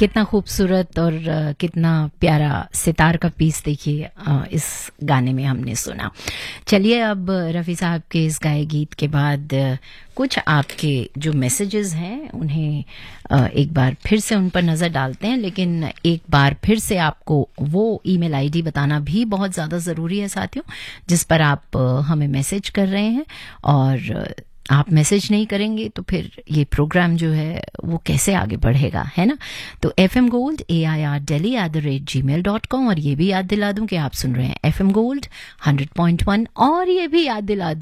कितना खूबसूरत और कितना प्यारा सितार का पीस देखिए इस गाने में हमने सुना। चलिए अब रफ़ी साहब के इस गाए गीत के बाद कुछ आपके जो मैसेजेस हैं उन्हें एक बार फिर से उन पर नज़र डालते हैं, लेकिन एक बार फिर से आपको वो ईमेल आईडी बताना भी बहुत ज़्यादा ज़रूरी है साथियों, जिस पर आप हमें मैसेज कर रहे हैं। और आप मैसेज नहीं करेंगे तो फिर ये प्रोग्राम जो है वो कैसे आगे बढ़ेगा, है ना। तो fmgold@airdelhi@gmail.com। और ये भी याद दिला दूं कि आप सुन रहे हैं FM Gold 100.1। और ये भी याद दिला दूं